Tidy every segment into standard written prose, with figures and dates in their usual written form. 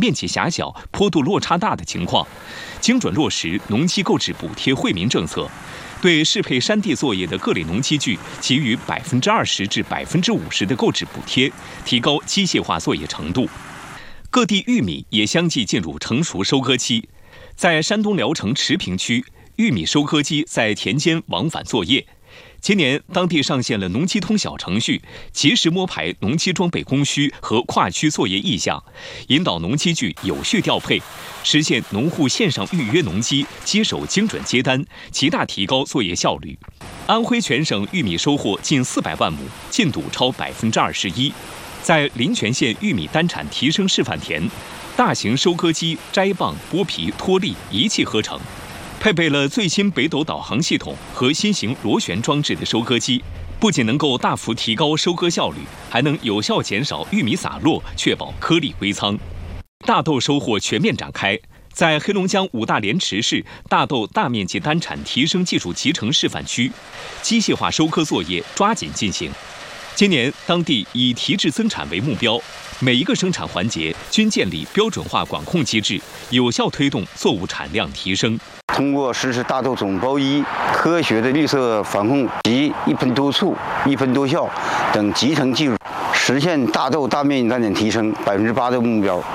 面积狭小、坡度落差大的情况，精准落实农机购置补贴惠民政策，对适配山地作业的各类农机具给予20%至50%的购置补贴，提高机械化作业程度。各地玉米也相继进入成熟收割期，在山东聊城池平区，玉米收割机在田间往返作业。今年，当地上线了农机通小程序，及时摸排农机装备供需和跨区作业意向，引导农机具有序调配，实现农户线上预约农机，接手精准接单，极大提高作业效率。安徽全省玉米收获近400万亩，进度超21%。在临泉县玉米单产提升示范田，大型收割机摘棒、剥皮、脱粒一气呵成。配备了最新北斗导航系统和新型螺旋装置的收割机，不仅能够大幅提高收割效率，还能有效减少玉米洒落，确保颗粒归仓。大豆收获全面展开，在黑龙江五大连池市大豆大面积单产提升技术集成示范区，机械化收割作业抓紧进行。今年，当地以提质增产为目标，每一个生产环节均建立标准化管控机制，有效推动作物产量提升。 通过实施大豆种包一、科学的绿色防控及一喷多处、一喷多效等集成技术，实现大豆大面积单产提升8%的目标。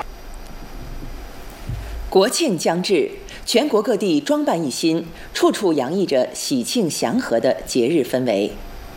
国庆将至，全国各地装扮一新，处处洋溢着喜庆祥和的节日氛围。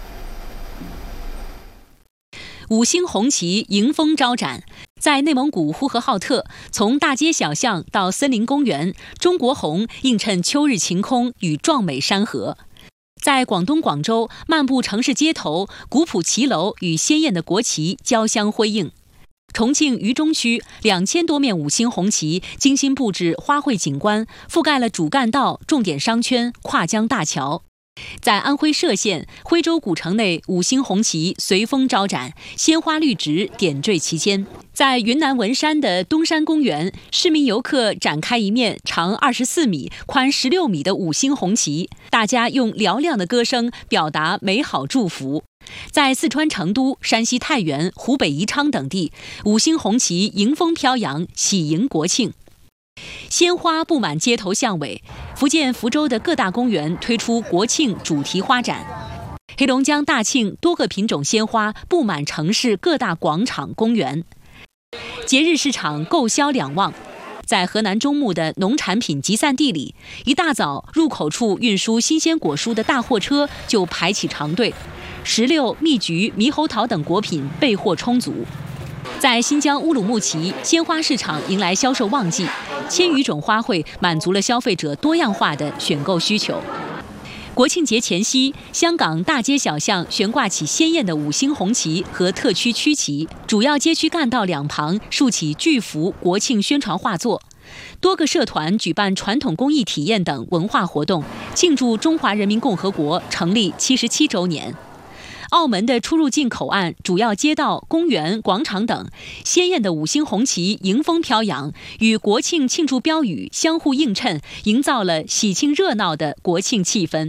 5星红旗迎风招展，在内蒙古呼和浩特，从大街小巷到森林公园，中国红映衬秋日晴空与壮美山河。在广东广州，漫步城市街头，古朴骑楼与鲜艳的国旗交相辉映。重庆渝中区2000多面5星红旗精心布置花卉景观，覆盖了主干道、重点商圈、跨江大桥。在安徽歙县徽州古城内，5星红旗随风招展，鲜花绿植点缀其间。在云南文山的东山公园，市民游客展开一面长24米、宽16米的5星红旗，大家用嘹亮的歌声表达美好祝福。在四川成都、山西太原、湖北宜昌等地，5星红旗迎风飘扬，喜迎国庆。鲜花布满街头巷尾，福建福州的各大公园推出国庆主题花展。黑龙江大庆多个品种鲜花布满城市各大广场公园。节日市场购销两旺，在河南中牟的农产品集散地里，一大早入口处运输新鲜果蔬的大货车就排起长队，石榴、蜜橘、猕猴桃等果品备货充足。在新疆乌鲁木齐，鲜花市场迎来销售旺季，1000余种花卉满足了消费者多样化的选购需求。国庆节前夕，香港大街小巷悬挂起鲜艳的5星红旗和特区区旗，主要街区干道两旁竖起巨幅国庆宣传画作。多个社团举办传统工艺体验等文化活动，庆祝中华人民共和国成立77周年。澳门的出入境口岸、主要街道、公园、广场等，鲜艳的5星红旗迎风飘扬，与国庆庆祝标语相互映衬，营造了喜庆热闹的国庆气氛。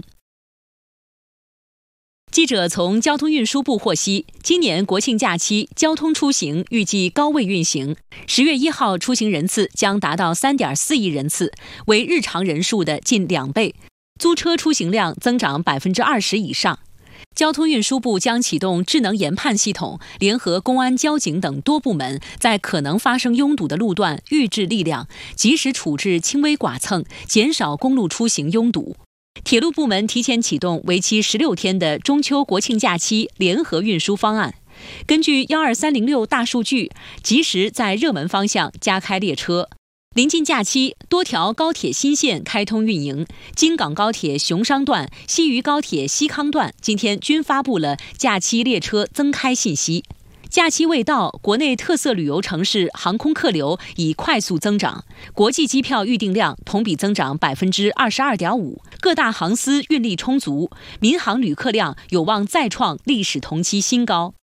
记者从交通运输部获悉，今年国庆假期交通出行预计高位运行，10月1号出行人次将达到3.4亿人次，为日常人数的近2倍，租车出行量增长20%以上。交通运输部将启动智能研判系统，联合公安、交警等多部门，在可能发生拥堵的路段预置力量，及时处置轻微剐蹭，减少公路出行拥堵。铁路部门提前启动为期16天的中秋国庆假期联合运输方案，根据12306大数据，及时在热门方向加开列车。临近假期，多条高铁新线开通运营，京港高铁熊商段、西渝高铁西康段今天均发布了假期列车增开信息。假期未到，国内特色旅游城市航空客流已快速增长，国际机票预订量同比增长22.5%，各大航司运力充足，民航旅客量有望再创历史同期新高。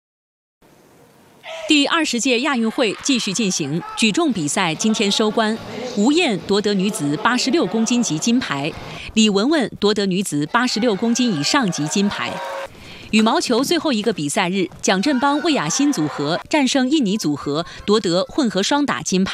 第20届亚运会继续进行，举重比赛今天收官，吴燕夺得女子86公斤级金牌，李雯雯夺得女子86公斤以上级金牌。羽毛球最后一个比赛日，蒋振邦、魏雅欣组合战胜印尼组合，夺得混合双打金牌。